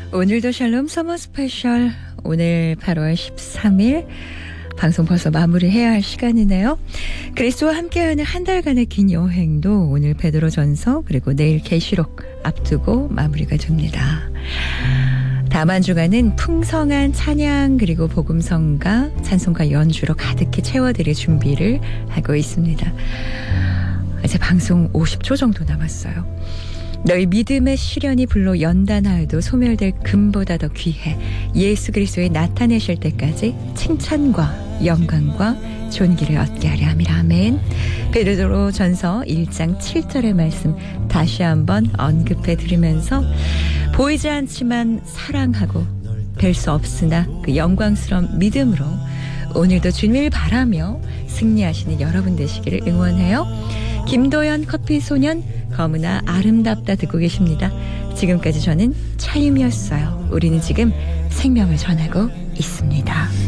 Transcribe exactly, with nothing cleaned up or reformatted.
오늘도 샬롬 서머 스페셜, 오늘 팔월 십삼일 방송 벌써 마무리해야 할 시간이네요. 그리스도와 함께하는 한 달간의 긴 여행도 오늘 베드로전서 그리고 내일 계시록 앞두고 마무리가 됩니다. 다음 한 주간은 풍성한 찬양 그리고 복음성가 찬송가 연주로 가득히 채워드릴 준비를 하고 있습니다. 이제 방송 오십 초 정도 남았어요. 너희 믿음의 시련이 불로 연단하여도 소멸될 금보다 더 귀해 예수 그리스도의 나타내실 때까지 칭찬과 영광과 존귀를 얻게 하려 함이라. 아멘. 베드로 전서 일 장 칠 절의 말씀 다시 한번 언급해 드리면서 보이지 않지만 사랑하고 뵐 수 없으나 그 영광스러운 믿음으로 오늘도 주님을 바라며 승리하시는 여러분 되시기를 응원해요. 김도연 커피소년 거무나 아름답다 듣고 계십니다. 지금까지 저는 차임이었어요. 우리는 지금 생명을 전하고 있습니다.